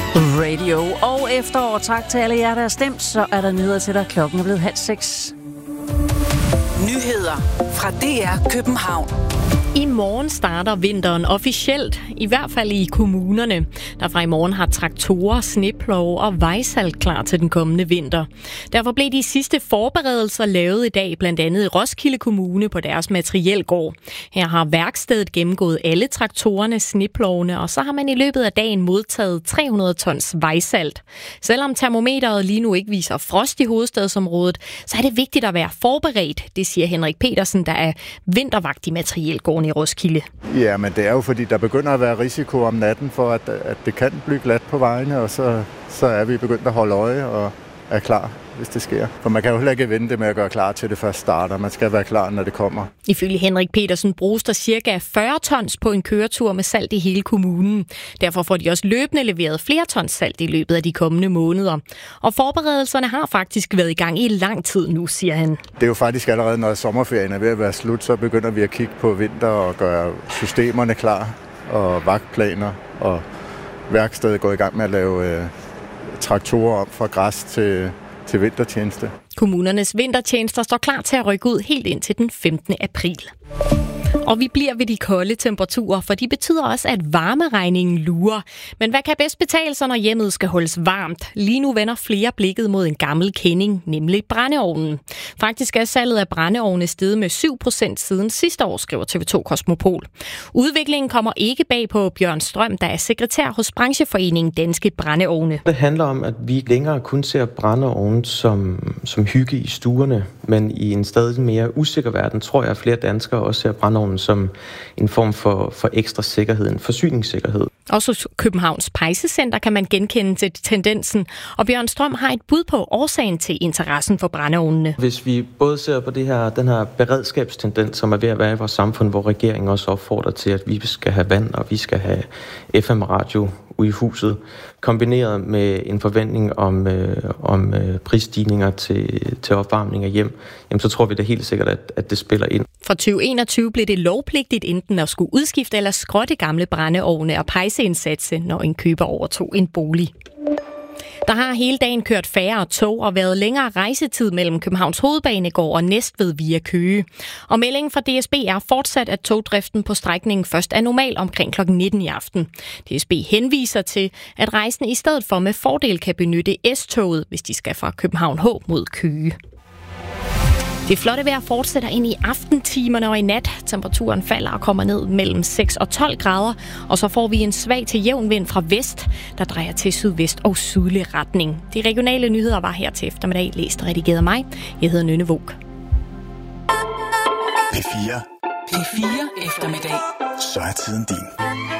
Radio og efterår. Tak til alle jer, der har stemt. Så er der nyheder til dig. Klokken er blevet 5:30. Nyheder fra DR København. I morgen starter vinteren officielt, i hvert fald i kommunerne, der fra i morgen har traktorer, sneplove og vejsalt klar til den kommende vinter. Derfor blev de sidste forberedelser lavet i dag, blandt andet i Roskilde Kommune på deres materielgård. Her har værkstedet gennemgået alle traktorerne, sneplovene, og så har man i løbet af dagen modtaget 300 tons vejsalt. Selvom termometeret lige nu ikke viser frost i hovedstadsområdet, så er det vigtigt at være forberedt, det siger Henrik Petersen, der er vintervagt i materielgården i Roskilde. Ja, men det er jo fordi, der begynder at være risiko om natten for, at det kan blive glat på vejene, og så er vi begyndt at holde øje og er klar, hvis det sker. For man kan jo heller ikke vente med at gøre klar til det først starter. Man skal være klar, når det kommer. Ifølge Henrik Petersen bruges der ca. 40 tons på en køretur med salt i hele kommunen. Derfor får de også løbende leveret flere tons salt i løbet af de kommende måneder. Og forberedelserne har faktisk været i gang i lang tid nu, siger han. Det er jo faktisk allerede, når sommerferien er ved at være slut, så begynder vi at kigge på vinter og gøre systemerne klar og vagtplaner. Og værkstedet går i gang med at lave traktorer om fra græs til vintertjeneste. Kommunernes vintertjenester står klar til at rykke ud helt ind til den 15. april. Og vi bliver ved de kolde temperaturer, for de betyder også, at varmeregningen lurer. Men hvad kan bedst betale sig, når hjemmet skal holdes varmt? Lige nu vender flere blikket mod en gammel kending, nemlig brændeovnen. Faktisk er salget af brændeovne steget med 7% siden sidste år, skriver TV2 Kosmopol. Udviklingen kommer ikke bag på Bjørn Strøm, der er sekretær hos brancheforeningen Danske Brændeovne. Det handler om, at vi ikke længere kun ser brændeovne som hygge i stuerne, men i en stadig mere usikker verden, tror jeg, at flere danskere også ser brændeovnen som en form for ekstra sikkerhed, en forsyningssikkerhed. Også hos Københavns Pejsecenter kan man genkende til tendensen, og Bjørn Strøm har et bud på årsagen til interessen for brændeovnene. Hvis vi både ser på den her beredskabstendens, som er ved at være i vores samfund, hvor regeringen også opfordrer til, at vi skal have vand, og vi skal have FM-radio ude i huset, kombineret med en forventning om prisstigninger til opvarmning af hjem, jamen så tror vi da helt sikkert, at det spiller ind. Fra 2021 blev det lovpligtigt enten at skulle udskifte eller skrotte gamle brændeovne og pejseindsatse, når en køber overtog en bolig. Der har hele dagen kørt færre tog og været længere rejsetid mellem Københavns Hovedbanegård og Næstved via Køge. Og meldingen fra DSB er fortsat, at togdriften på strækningen først er normal omkring kl. 19 i aften. DSB henviser til, at rejsende i stedet for med fordel kan benytte S-toget, hvis de skal fra København H mod Køge. Det flotte vejr fortsætter ind i aftentimerne og i nat. Temperaturen falder og kommer ned mellem 6 og 12 grader. Og så får vi en svag til jævn vind fra vest, der drejer til sydvest og sydlig retning. De regionale nyheder var her til eftermiddag. Læst og redigeret af mig. Jeg hedder Nynne Våg. P4 eftermiddag. Så er tiden din.